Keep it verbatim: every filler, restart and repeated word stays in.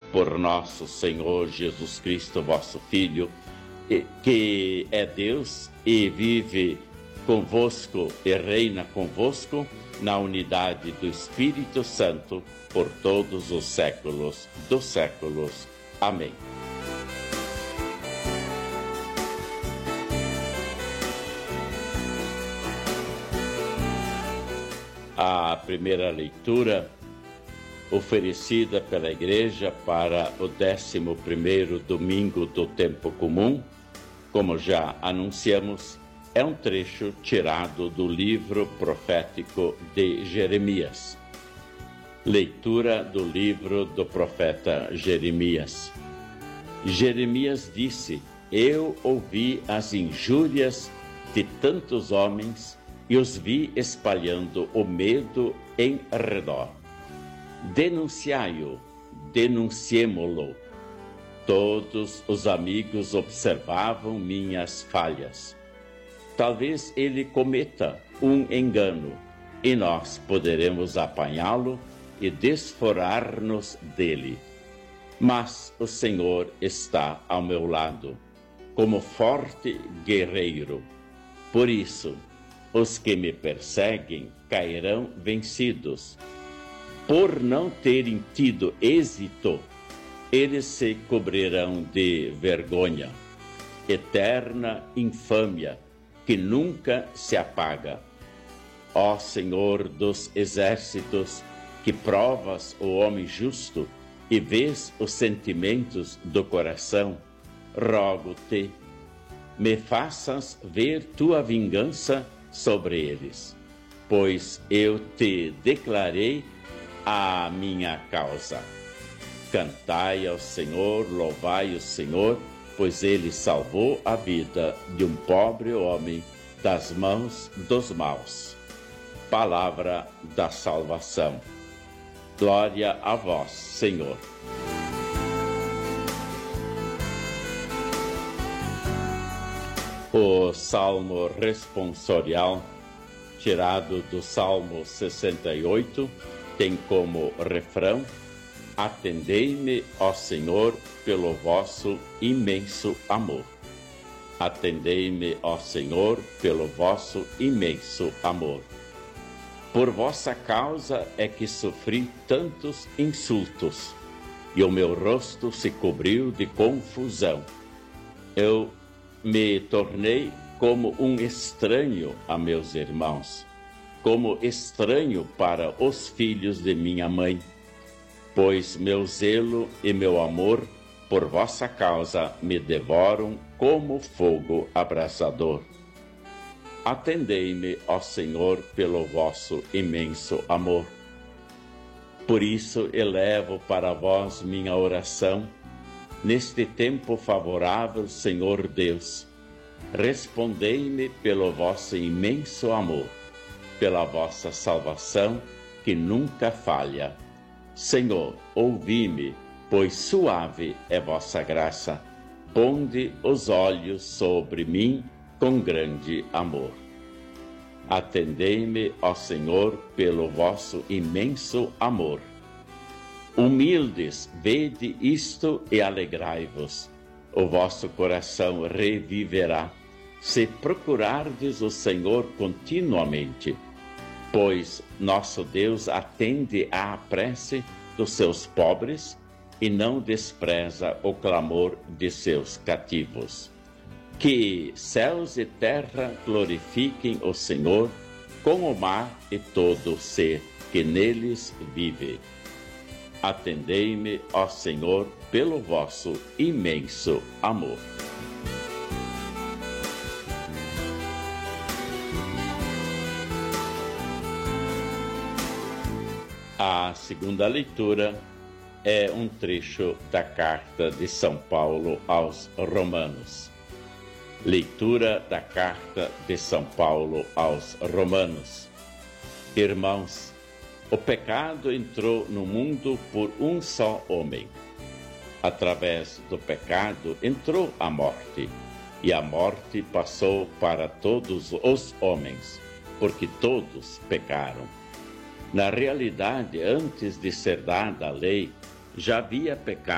por nosso Senhor Jesus Cristo, vosso Filho, que é Deus e vive convosco e reina convosco na unidade do Espírito Santo por todos os séculos dos séculos. Amém. A primeira leitura oferecida pela Igreja para o décimo primeiro domingo do tempo comum, como já anunciamos, é um trecho tirado do livro profético de Jeremias. Leitura do livro do profeta Jeremias. Jeremias disse: Eu ouvi as injúrias de tantos homens e os vi espalhando o medo em redor. Denunciai-o, denunciemo-lo. Todos os amigos observavam minhas falhas. Talvez ele cometa um engano e nós poderemos apanhá-lo e desforar-nos dele. Mas o Senhor está ao meu lado, como forte guerreiro. Por isso, os que me perseguem cairão vencidos. Por não terem tido êxito, eles se cobrirão de vergonha, eterna infâmia, que nunca se apaga. Ó Senhor dos exércitos, que provas o homem justo e vês os sentimentos do coração, rogo-te, me faças ver tua vingança sobre eles, pois eu te declarei a minha causa. Cantai ao Senhor, louvai o Senhor, pois ele salvou a vida de um pobre homem das mãos dos maus. Palavra da salvação. Glória a vós, Senhor. O Salmo responsorial, tirado do Salmo sessenta e oito, tem como refrão: Atendei-me, ó Senhor, pelo vosso imenso amor. Atendei-me, ó Senhor, pelo vosso imenso amor. Por vossa causa é que sofri tantos insultos, e o meu rosto se cobriu de confusão. Eu me tornei como um estranho a meus irmãos, como estranho para os filhos de minha mãe, pois meu zelo e meu amor por vossa causa me devoram como fogo abrasador. Atendei-me, ó Senhor, pelo vosso imenso amor. Por isso elevo para vós minha oração, neste tempo favorável, Senhor Deus. Respondei-me pelo vosso imenso amor, pela vossa salvação que nunca falha. Senhor, ouvi-me, pois suave é vossa graça. Ponde os olhos sobre mim com grande amor. Atendei-me, ó Senhor, pelo vosso imenso amor. Humildes, vede isto e alegrai-vos. O vosso coração reviverá, se procurardes o Senhor continuamente. Pois nosso Deus atende à prece dos seus pobres e não despreza o clamor de seus cativos. Que céus e terra glorifiquem o Senhor, com o mar e todo ser que neles vive. Atendei-me, ó Senhor, pelo vosso imenso amor. A segunda leitura é um trecho da carta de São Paulo aos Romanos. Leitura da carta de São Paulo aos Romanos. Irmãos, o pecado entrou no mundo por um só homem. Através do pecado entrou a morte, e a morte passou para todos os homens, porque todos pecaram. Na realidade, antes de ser dada a lei, já havia pecado